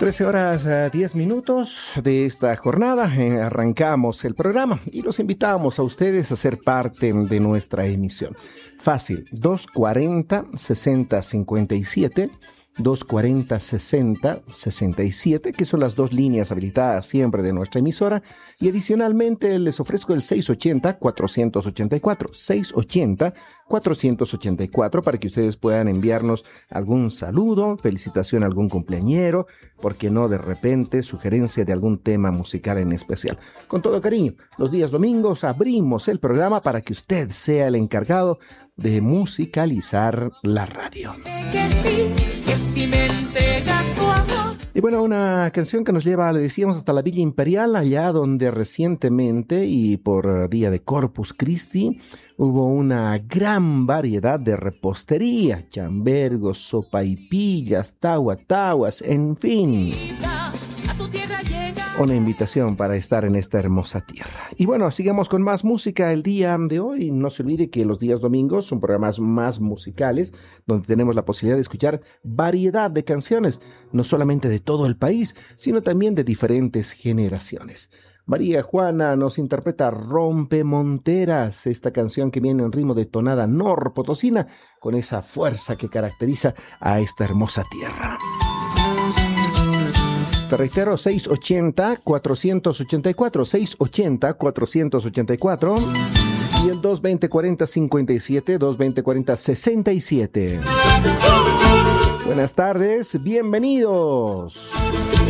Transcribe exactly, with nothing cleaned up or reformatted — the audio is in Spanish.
trece horas eh, diez minutos de esta jornada, eh, arrancamos el programa y los invitamos a ustedes a ser parte de nuestra emisión. Fácil, dos cuarenta, sesenta, cincuenta y siete, dos cuarenta, sesenta, sesenta y siete, que son las dos líneas habilitadas siempre de nuestra emisora, y adicionalmente les ofrezco el seiscientos ochenta, cuatrocientos ochenta y cuatro, seiscientos ochenta, cuatrocientos ochenta y cuatro, para que ustedes puedan enviarnos algún saludo, felicitación a algún cumpleañero, porque no de repente sugerencia de algún tema musical en especial. Con todo cariño, los días domingos abrimos el programa para que usted sea el encargado de musicalizar la radio. Que sí, que si me entregas tu amor. Y bueno, una canción que nos lleva, le decíamos, hasta la Villa Imperial, allá donde recientemente y por día de Corpus Christi hubo una gran variedad de repostería, chambergos, sopaipillas, tahuatahuas, en fin. A tu tierra llega. Una invitación para estar en esta hermosa tierra. Y bueno, sigamos con más música el día de hoy. No se olvide que los días domingos son programas más musicales, donde tenemos la posibilidad de escuchar variedad de canciones, no solamente de todo el país, sino también de diferentes generaciones. María Juana nos interpreta Rompe Monteras, esta canción que viene en ritmo de tonada norpotosina, con esa fuerza que caracteriza a esta hermosa tierra. Te reitero, seiscientos ochenta, cuatrocientos ochenta y cuatro, seiscientos ochenta, cuatrocientos ochenta y cuatro y el dos veinte, cuarenta, cincuenta y siete, dos veinte, cuarenta, sesenta y siete. Buenas tardes, bienvenidos.